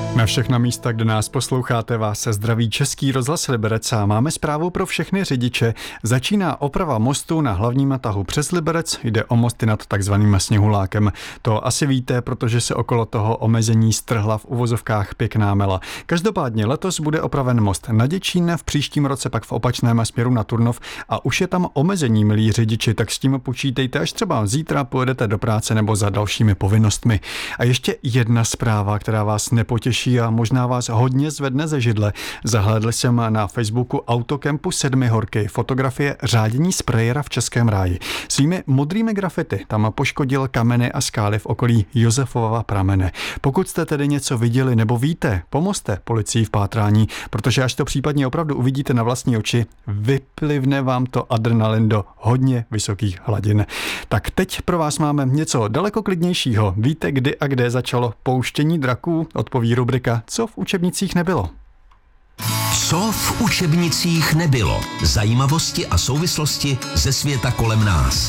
Na všechna místa, kde nás posloucháte, vás se zdraví Český rozhlas Liberec a máme zprávu pro všechny řidiče. Začíná oprava mostu na hlavním tahu přes Liberec, jde o mosty nad takzvaným Sněhulákem. To asi víte, protože se okolo toho omezení strhla v uvozovkách pěkná mela. Každopádně letos bude opraven most na Děčín, v příštím roce pak v opačném směru na Turnov a už je tam omezení, milí řidiči, tak s tím počítejte, až třeba zítra pojedete do práce nebo za dalšími povinnostmi. A ještě jedna zpráva, která vás nepotěší a možná vás hodně zvedne ze židle. Zahlédl jsem na Facebooku Autokempu Sedmihorky fotografie řádění sprejera v Českém ráji. Svými modrými grafity tam poškodil kameny a skály v okolí Josefova pramene. Pokud jste tedy něco viděli nebo víte, pomozte policii v pátrání, protože až to případně opravdu uvidíte na vlastní oči, vyplivne vám to adrenalin do hodně vysokých hladin. Tak teď pro vás máme něco daleko klidnějšího. Víte, kdy a kde začalo pouštění draků? Odpoví rubrika Co v učebnicích nebylo. Co v učebnicích nebylo? Zajímavosti a souvislosti ze světa kolem nás.